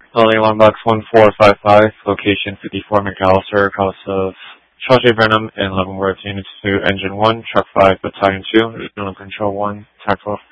LA 1 Box 1455, location 54 McAllister, house of Charles J. Brenham and Leavenworth, Unit 2, Engine 1, Truck 5, Battalion 2, Regional Control 1, TAC 12.